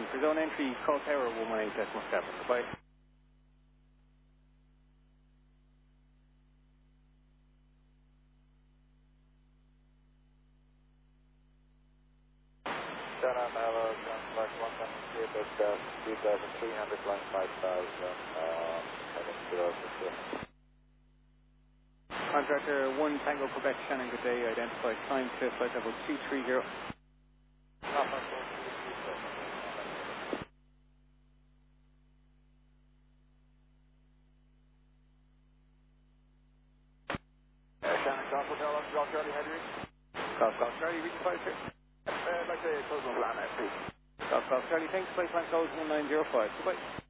for zone entry, call tower 118 decimal 7. Goodbye. Shannon, hello, John Clark 178 at 3,300, line 5,000, 70 Contractor 1 Tango Quebec, Shannon, good day. Identified climb to flight level 230. Shannon, Golf Hotel, Golf Charlie, Henry. Golf Charlie, reach 5 sir. I'd like to close my plan, please. Golf Charlie, thanks, flight plan close 1905. Goodbye.